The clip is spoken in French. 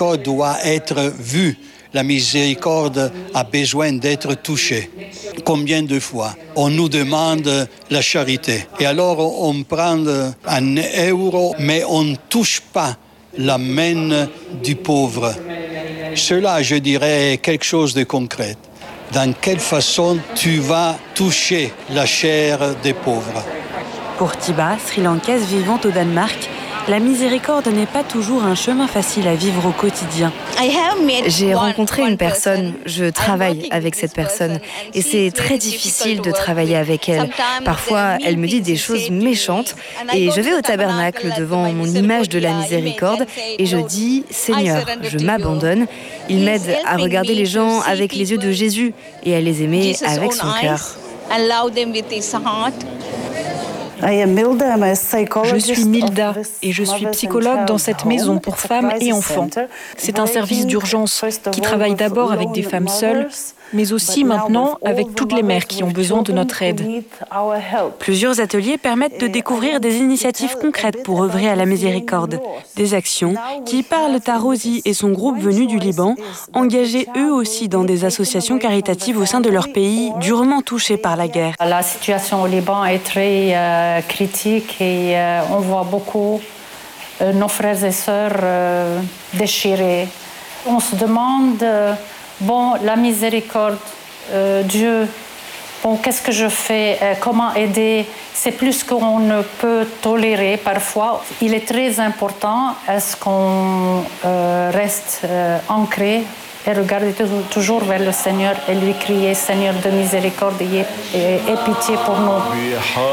miséricorde doit être vue. La miséricorde a besoin d'être touchée. Combien de fois on nous demande la charité? Et alors on prend 1 euro, mais on ne touche pas la main du pauvre. Cela, je dirais, est quelque chose de concret. Dans quelle façon tu vas toucher la chair des pauvres? Pour Tiba, sri-lankaise vivant au Danemark, la miséricorde n'est pas toujours un chemin facile à vivre au quotidien. J'ai rencontré une personne, je travaille avec cette personne et c'est très difficile de travailler avec elle. Parfois, elle me dit des choses méchantes et je vais au tabernacle devant mon image de la miséricorde et je dis « Seigneur, je m'abandonne ». Il m'aide à regarder les gens avec les yeux de Jésus et à les aimer avec son cœur. Je suis Milda et je suis psychologue dans cette maison pour femmes et enfants. C'est un service d'urgence qui travaille d'abord avec des femmes seules, mais aussi maintenant avec toutes les mères qui ont besoin de notre aide. Plusieurs ateliers permettent de découvrir des initiatives concrètes pour œuvrer à la miséricorde. Des actions qui parlent à Rosie et son groupe venu du Liban, engagés eux aussi dans des associations caritatives au sein de leur pays, durement touchés par la guerre. La situation au Liban est très critique et on voit beaucoup nos frères et sœurs déchirés. On se demande... Bon, la miséricorde, Dieu, bon, qu'est-ce que je fais? Comment aider? C'est plus qu'on ne peut tolérer parfois. Il est très important à ce qu'on reste ancré et regarder toujours vers le Seigneur et lui crier, Seigneur de miséricorde, aie pitié pour nous.